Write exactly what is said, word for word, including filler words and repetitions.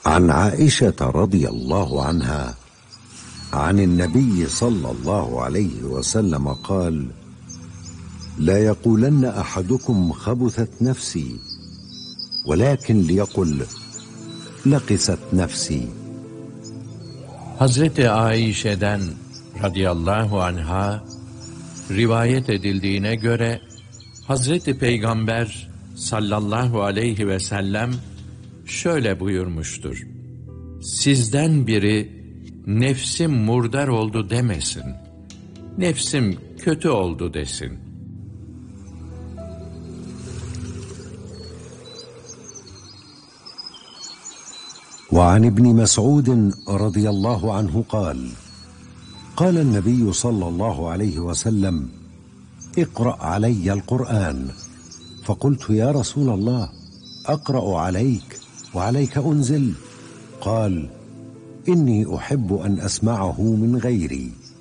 عن عائشة رضي الله عنها عن النبي صلى الله عليه وسلم قال: لا يقولن أحدكم خبثت نفسي، ولكن ليقل لقست nefsi. Hazreti Aişe'den radıyallahu anha rivayet edildiğine göre Hazreti Peygamber sallallahu aleyhi ve sellem şöyle buyurmuştur: sizden biri nefsim murdar oldu demesin, nefsim kötü oldu desin. وعن ابن مسعود رضي الله عنه قال: قال النبي صلى الله عليه وسلم: اقرأ علي القرآن. فقلت: يا رسول الله، أقرأ عليك وعليك أنزل؟ قال: إني أحب أن أسمعه من غيري.